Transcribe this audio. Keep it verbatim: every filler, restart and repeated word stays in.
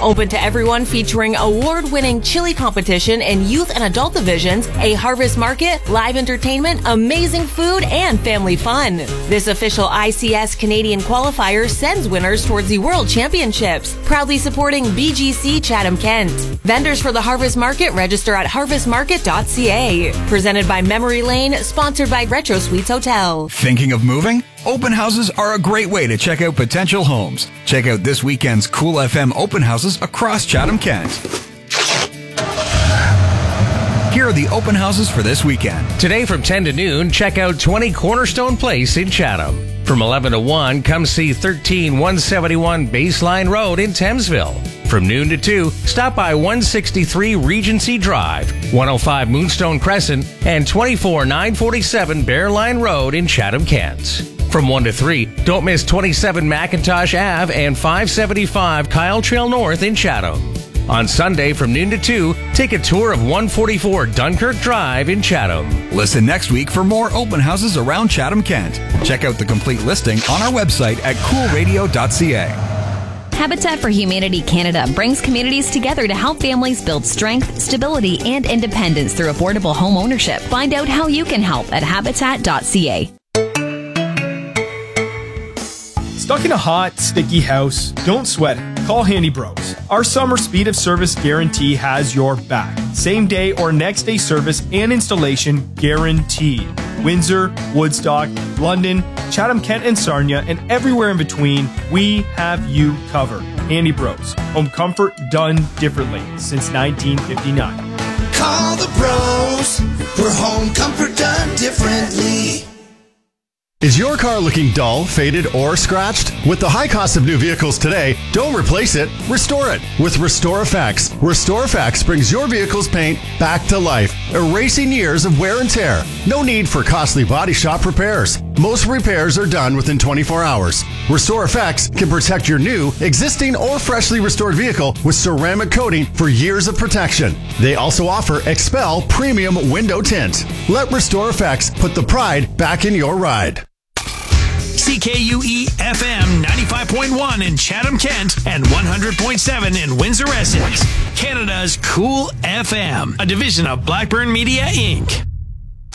Open to everyone, featuring award-winning chili competition in youth and adult divisions, a harvest market, live entertainment, amazing food, and family fun. This official I C S Canadian qualifier sends winners towards the World Championships, proudly supporting B G C Chatham Kent. Vendors for the Harvest Market register at harvest market dot c a. Presented by Memory Lane, sponsored by Retro Suites Hotel. Thinking of moving? Open houses are a great way to check out potential homes. Check out this weekend's Cool F M open houses across Chatham Kent. Here are the open houses for this weekend. Today from ten to noon, check out twenty Cornerstone Place in Chatham. From eleven to one, come see thirteen one seventy-one Baseline Road in Thamesville. From noon to two, stop by one sixty-three Regency Drive, one oh five Moonstone Crescent, and twenty-four nine forty-seven Bearline Road in Chatham Kent. From one to three, don't miss twenty-seven Macintosh Avenue and five seventy-five Kyle Trail North in Chatham. On Sunday from noon to two, take a tour of one forty-four Dunkirk Drive in Chatham. Listen next week for more open houses around Chatham Kent. Check out the complete listing on our website at cool radio dot c a. Habitat for Humanity Canada brings communities together to help families build strength, stability, and independence through affordable home ownership. Find out how you can help at habitat dot c a. Stuck in a hot, sticky house? Don't sweat it. Call Handy Bros. Our summer speed of service guarantee has your back. Same day or next day service and installation guaranteed. Windsor, Woodstock, London, Chatham, Kent, and Sarnia, and everywhere in between, we have you covered. Handy Bros. Home comfort done differently since nineteen fifty-nine. Call the pros for home comfort done differently. Is your car looking dull, faded, or scratched? With the high cost of new vehicles today, don't replace it, restore it with Restore Effects. Restore Effects brings your vehicle's paint back to life, erasing years of wear and tear. No need for costly body shop repairs. Most repairs are done within twenty-four hours. Restore Effects can protect your new, existing, or freshly restored vehicle with ceramic coating for years of protection. They also offer Expel Premium Window Tint. Let Restore Effects put the pride back in your ride. C K U E F M ninety-five point one in Chatham, Kent, and one hundred point seven in Windsor, Essex. Canada's Cool F M, a division of Blackburn Media, Incorporated.